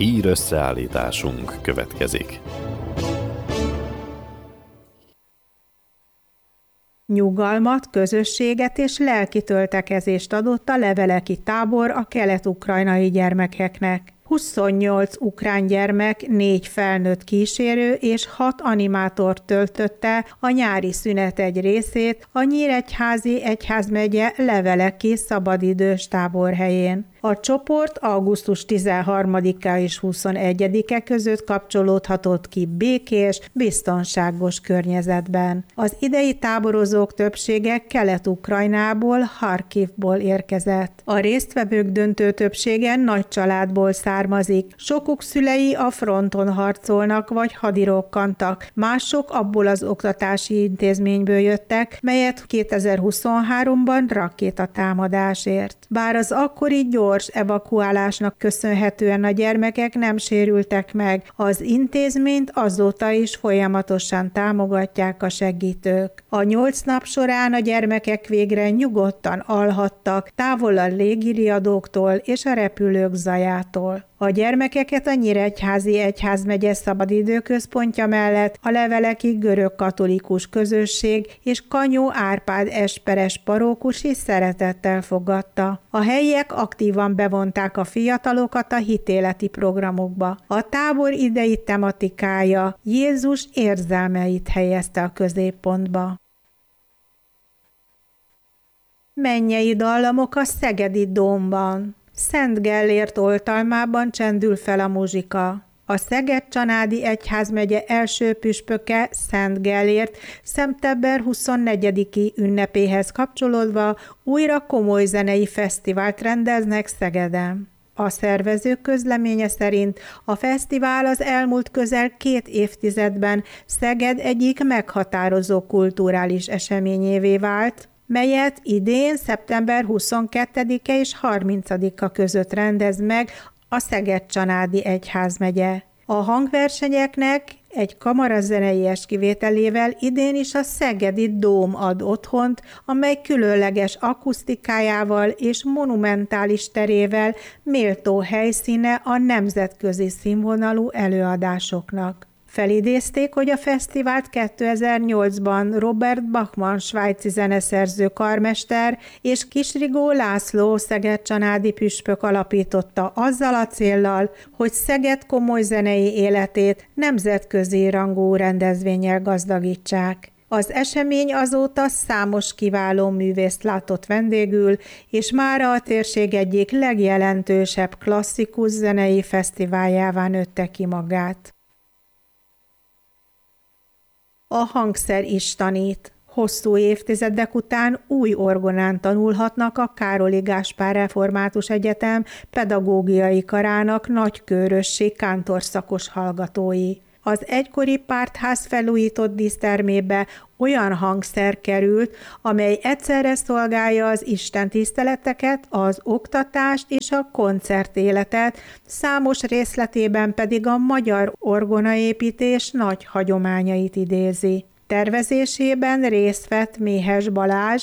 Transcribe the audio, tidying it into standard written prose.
Hír összeállításunk következik. Nyugalmat, közösséget és lelki töltekezést adott a leveleki tábor a kelet-ukrajnai gyermekeknek. 28 ukrán gyermek, 4 felnőtt kísérő és 6 animátor töltötte a nyári szünet egy részét a Nyíregyházi egyházmegye leveleki szabadidős táborhelyén. A csoport augusztus 13-a és 21-e között kapcsolódhatott ki békés, biztonságos környezetben. Az idei táborozók többsége Kelet-Ukrajnából, Harkivból érkezett. A résztvevők döntő többsége nagy családból származik. Sokuk szülei a fronton harcolnak vagy hadirokkantak, mások abból az oktatási intézményből jöttek, melyet 2023-ban rakétatámadás ért. Bár az akkori gyors evakuálásnak köszönhetően a gyermekek nem sérültek meg, az intézményt azóta is folyamatosan támogatják a segítők. A 8 nap során a gyermekek végre nyugodtan alhattak, távol a légiriadóktól és a repülők zajától. A gyermekeket a Nyíregyházi egyházmegye szabadidőközpontja mellett a leveleki görög-katolikus közösség és Kanyó Árpád esperes parókus is szeretettel fogadta. A helyiek aktívan bevonták a fiatalokat a hitéleti programokba. A tábor idei tematikája Jézus érzelmeit helyezte a középpontba. Mennyei dallamok a Szegedi Dómban. Szent Gellért oltalmában csendül fel a muzsika. A Szeged-Csanádi egyházmegye első püspöke, Szent Gellért szeptember 24-i ünnepéhez kapcsolódva újra komoly zenei fesztivált rendeznek Szegeden. A szervezők közleménye szerint a fesztivál az elmúlt közel 2 évtizedben Szeged egyik meghatározó kulturális eseményévé vált, melyet idén szeptember 22-e és 30-a között rendez meg a Szeged-Csanádi egyházmegye. A hangversenyeknek egy kamarazeneies kivételével idén is a Szegedi Dóm ad otthont, amely különleges akusztikájával és monumentális terével méltó helyszíne a nemzetközi színvonalú előadásoknak. Felidézték, hogy a fesztivált 2008-ban Robert Bachmann svájci zeneszerző karmester és Kisrigó László szeged-csanádi püspök alapította azzal a céllal, hogy Szeged komoly zenei életét nemzetközi rangú rendezvénnyel gazdagítsák. Az esemény azóta számos kiváló művészt látott vendégül, és mára a térség egyik legjelentősebb klasszikus zenei fesztiváljává nőtte ki magát. A hangszer is tanít. Hosszú évtizedek után új orgonán tanulhatnak a Károli Gáspár Református Egyetem pedagógiai karának nagykőrössi kántorszakos hallgatói. Az egykori pártház felújított dísztermébe olyan hangszer került, amely egyszerre szolgálja az istentiszteleteket, az oktatást és a koncertéletet, számos részletében pedig a magyar orgonaépítés nagy hagyományait idézi. Tervezésében részt vett Méhes Balázs,